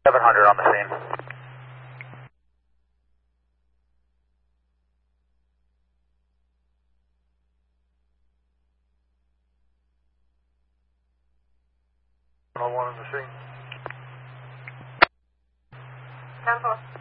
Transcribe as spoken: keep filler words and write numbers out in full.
seven hundred on the scene. one oh one on the scene. ten four.